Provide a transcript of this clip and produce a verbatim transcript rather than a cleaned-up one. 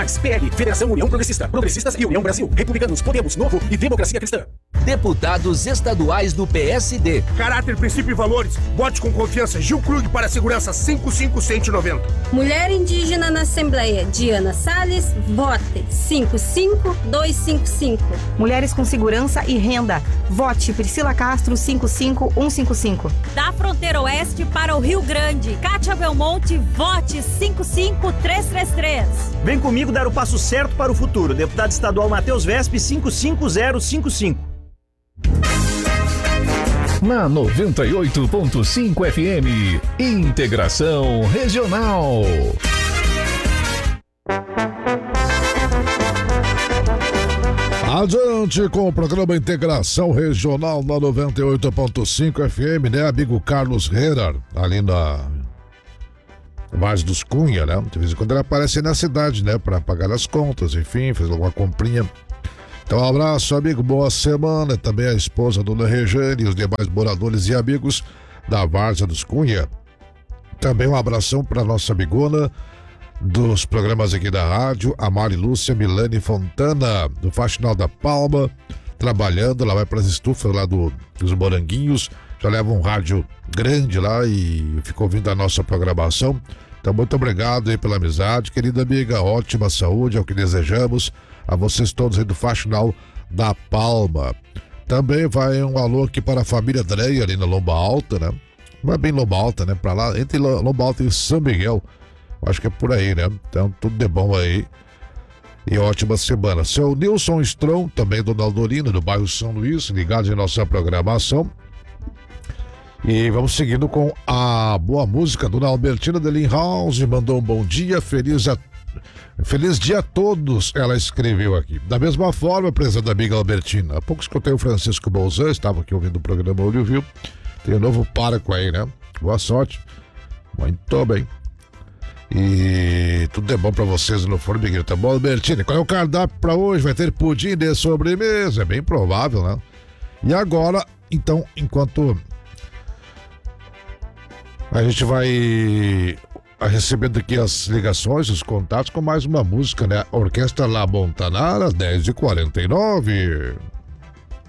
P L, Federação União Progressista, Progressistas e União Brasil, Republicanos, Podemos, Novo e Democracia Cristã. Deputados estaduais do P S D. Caráter, princípio e valores. Vote com confiança. Gil Krug para a segurança cinco cinco cento e noventa. Mulher indígena na Assembleia. Diana Salles. Vote cinco cinco dois cinco cinco. Mulheres com segurança e renda. Vote Priscila Castro cinco cinco um cinco cinco. Da fronteira oeste para o Rio Grande. Kátia Belmonte. Vote cinco cinco três três três. Vem comigo dar o passo certo para o futuro. Deputado estadual Matheus Vespe cinco cinco zero cinco cinco. Na noventa e oito ponto cinco F M, Integração Regional. Adiante com o programa Integração Regional na noventa e oito ponto cinco F M, né, amigo Carlos Herrer, ali na Vaz dos Cunha, né? De vez em quando ele aparece aí na cidade, né, para pagar as contas, enfim, fez alguma comprinha. Então, um abraço, amigo, boa semana. Também a esposa Dona Rejane e os demais moradores e amigos da Várzea dos Cunha. Também um abração para nossa amigona dos programas aqui da rádio, a Mari Lúcia Milane Fontana, do Faxinal da Palma, trabalhando. Ela vai para as estufas lá do, dos Moranguinhos, já leva um rádio grande lá e fica ouvindo a nossa programação. Então, muito obrigado aí pela amizade, querida amiga. Ótima saúde, é o que desejamos a vocês todos aí do Faxinal da Palma. Também vai um alô aqui para a família Dreia ali na Lomba Alta, né? Não é bem Lomba Alta, né? Para lá, entre Lomba Alta e São Miguel. Acho que é por aí, né? Então, tudo de bom aí. E ótima semana. Seu Nilson Strong, também do Naldolino, do bairro São Luís, ligados em nossa programação. E vamos seguindo com a boa música. Dona Albertina Delin House mandou um bom dia, feliz a Feliz dia a todos, ela escreveu aqui. Da mesma forma, prezada amiga Albertina, há pouco escutei o Francisco Bolzan, estava aqui ouvindo o programa Olho Viu. Tem um novo parco aí, né? Boa sorte. Muito bem. E tudo é bom pra vocês no Formigueiro, tá bom, Albertina? Qual é o cardápio pra hoje? Vai ter pudim de sobremesa? É bem provável, né? E agora, então, enquanto a gente vai recebendo aqui as ligações, os contatos com mais uma música, né? Orquestra La Montanara, dez e quarenta e nove.